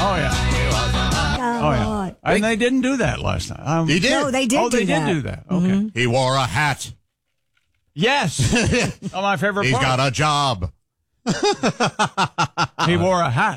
Oh, yeah. Oh, yeah. And they didn't do that last night. He did. No, they did. They did do that. Okay. He wore a hat. Yes. Oh, my favorite He's part. got a job. He wore a hat.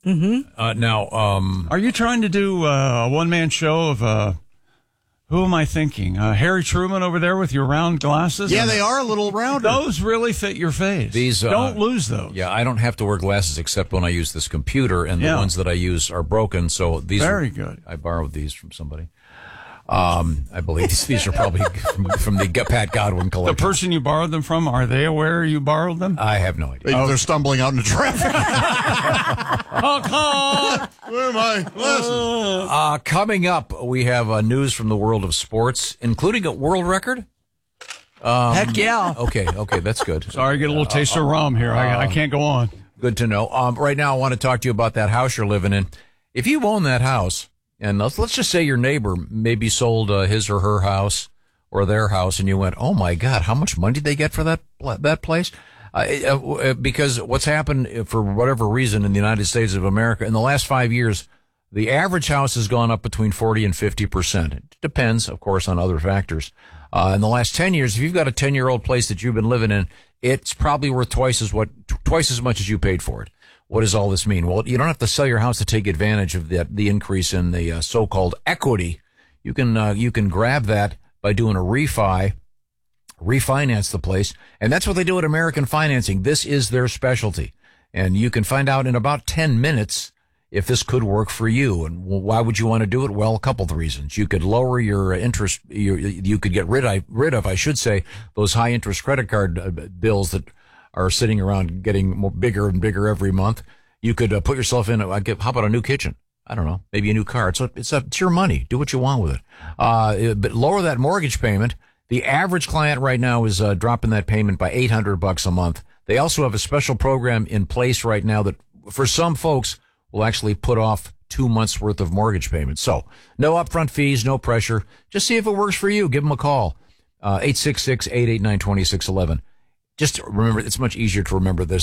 Now, Are you trying to do a one-man show of who am I thinking? Harry Truman over there with your round glasses? Yeah, they are a little rounder. Those really fit your face. These don't lose those. Yeah, I don't have to wear glasses except when I use this computer, and the ones that I use are broken. So these very good. I borrowed these from somebody. I believe these are probably from the Pat Godwin collection. The person you borrowed them from, are they aware you borrowed them? I have no idea. They're stumbling out into traffic. Where are my glasses? Coming up, we have news from the world of sports, including a world record. Heck yeah. Okay, that's good. Sorry, I get a little taste of rum here. I can't go on. Good to know. Right now, I want to talk to you about that house you're living in. If you own that house, and let's just say your neighbor maybe sold his or her house or their house, and you went, oh my God, how much money did they get for that place? Because what's happened for whatever reason in the United States of America in the last 5 years, the average house has gone up between 40 and 50%. It depends, of course, on other factors. In the last 10 years, if you've got a 10-year-old place that you've been living in, it's probably worth twice as much as you paid for it. What does all this mean? Well, you don't have to sell your house to take advantage of the increase in the so-called equity. You can grab that by doing a refinance the place, and that's what they do at American Financing. This is their specialty, and you can find out in about 10 minutes if this could work for you. And why would you want to do it? Well, a couple of reasons. You could lower your interest. You could get rid of, I should say, those high interest credit card bills that are sitting around getting bigger and bigger every month. You could put yourself in, how about a new kitchen? I don't know, maybe a new car. It's your money. Do what you want with it. But lower that mortgage payment. The average client right now is dropping that payment by $800 a month. They also have a special program in place right now that for some folks will actually put off 2 months worth of mortgage payments. So no upfront fees, no pressure. Just see if it works for you. Give them a call. 866-889-2611. Just remember, it's much easier to remember this.